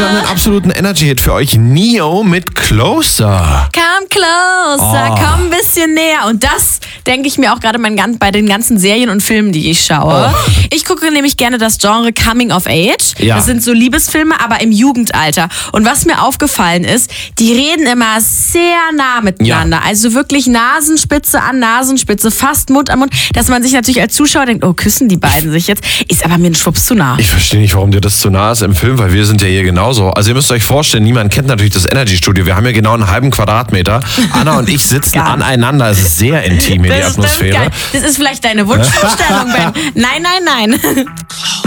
wir haben einen absoluten Energy-Hit für euch. Neo mit Closer. Come closer, komm ein bisschen näher. Und das denke ich mir auch gerade bei den ganzen Serien und Filmen, die ich schaue. Ich gucke nämlich gerne das Genre Coming of Age. Ja. Das sind so Liebesfilme, aber im Jugendalter. Und was mir aufgefallen ist, die reden immer sehr nah miteinander. Ja. Also wirklich Nasenspitze an Nasenspitze, fast Mund an Mund. Dass man sich natürlich als Zuschauer denkt, oh, küssen die beiden sich jetzt. Ist aber mir ein Schwupps zu nah. Ich verstehe nicht, warum dir das zu nah ist im Film, weil wir sind ja hier genauso. Also ihr müsst euch vorstellen, niemand kennt natürlich das Energy Studio. Wir haben ja genau einen halben Quadratmeter. Anna und ich sitzen aneinander. Es ist sehr intim hier, die Atmosphäre. Das ist vielleicht deine Wunschvorstellung, Ben. Nein, nein, nein.